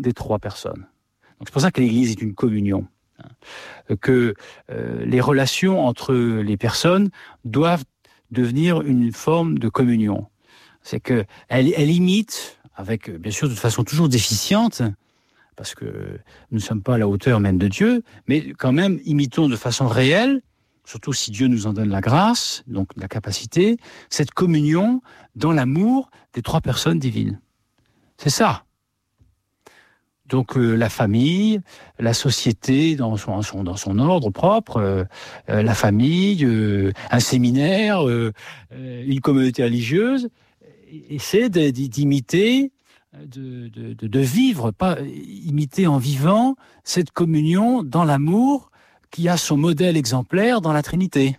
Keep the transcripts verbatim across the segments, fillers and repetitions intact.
des trois personnes. Donc c'est pour ça que l'Église est une communion. Que euh, les relations entre les personnes doivent devenir une forme de communion. C'est que elle, elle imite, avec bien sûr de façon toujours déficiente, parce que nous ne sommes pas à la hauteur même de Dieu, mais quand même imitons de façon réelle, surtout si Dieu nous en donne la grâce, donc la capacité, cette communion dans l'amour des trois personnes divines. C'est ça. Donc euh, la famille, la société dans son, son, dans son ordre propre, euh, euh, la famille, euh, un séminaire, euh, euh, une communauté religieuse, essaie de, d'imiter, de, de, de, de vivre, pas imiter en vivant cette communion dans l'amour qui a son modèle exemplaire dans la Trinité.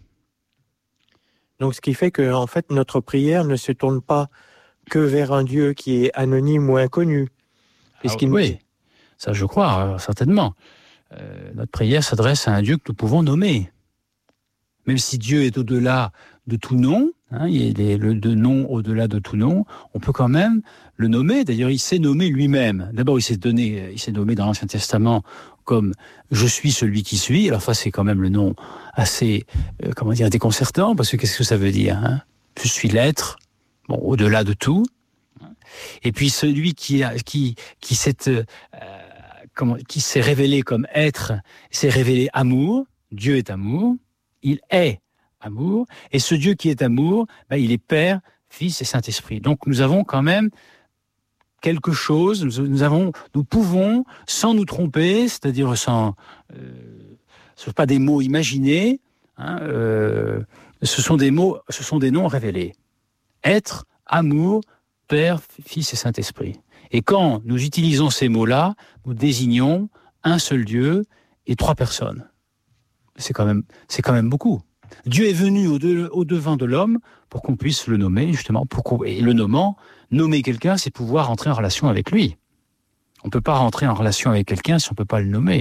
Donc ce qui fait que en fait notre prière ne se tourne pas que vers un Dieu qui est anonyme ou inconnu. Ah, oui. Ça, je crois, certainement. Euh, notre prière s'adresse à un Dieu que nous pouvons nommer. Même si Dieu est au-delà de tout nom, hein, il est le de nom au-delà de tout nom, on peut quand même le nommer. D'ailleurs, il s'est nommé lui-même. D'abord, il s'est donné, il s'est nommé dans l'Ancien Testament comme « Je suis celui qui suis ». Alors ça, c'est quand même le nom assez, euh, comment dire, déconcertant, parce que qu'est-ce que ça veut dire, hein ? Je suis l'être, bon, au-delà de tout. Et puis celui qui, a, qui, qui s'est... Euh, Comment, qui s'est révélé comme être, s'est révélé amour. Dieu est amour. Il est amour. Et ce Dieu qui est amour, ben, il est Père, Fils et Saint-Esprit. Donc nous avons quand même quelque chose, nous, nous, avons, nous pouvons, sans nous tromper, c'est-à-dire sans... Euh, ce ne sont pas des mots imaginés, hein, euh, ce sont des mots, ce sont des noms révélés. Être, amour, Père, Fils et Saint-Esprit. Et quand nous utilisons ces mots-là, nous désignons un seul Dieu et trois personnes. C'est quand même, c'est quand même beaucoup. Dieu est venu au-de, au-devant de l'homme pour qu'on puisse le nommer, justement. Pour qu'on, et le nommant, nommer quelqu'un, c'est pouvoir entrer en relation avec lui. On ne peut pas rentrer en relation avec quelqu'un si on ne peut pas le nommer.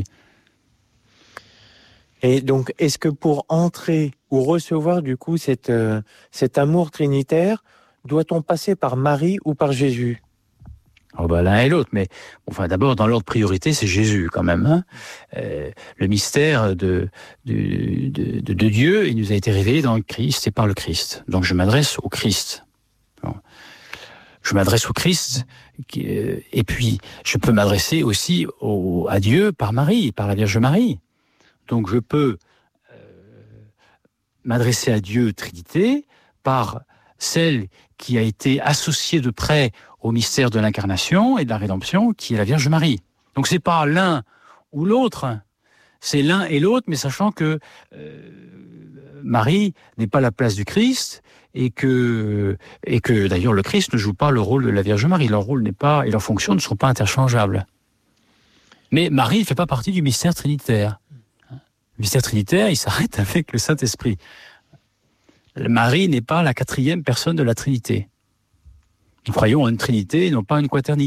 Et donc, est-ce que pour entrer ou recevoir, du coup, cette, euh, cet amour trinitaire, doit-on passer par Marie ou par Jésus ? Oh bah, l'un et l'autre, mais enfin d'abord dans l'ordre priorité c'est Jésus quand même. Hein. Euh, le mystère de, de, de, de, de Dieu, il nous a été révélé dans le Christ et par le Christ. Donc je m'adresse au Christ. Bon. Je m'adresse au Christ euh, et puis je peux m'adresser aussi au, à Dieu par Marie, par la Vierge Marie. Donc je peux euh, m'adresser à Dieu Trinité par celle qui a été associée de près au mystère de l'incarnation et de la rédemption, qui est la Vierge Marie. Donc c'est pas l'un ou l'autre, c'est l'un et l'autre, mais sachant que euh, Marie n'est pas la place du Christ, et que, et que d'ailleurs le Christ ne joue pas le rôle de la Vierge Marie. Leur rôle n'est pas, et leurs fonctions ne sont pas interchangeables. Mais Marie ne fait pas partie du mystère trinitaire. Le mystère trinitaire, il s'arrête avec le Saint-Esprit. Marie n'est pas la quatrième personne de la Trinité. Nous croyons à une Trinité, non pas à une quaternité.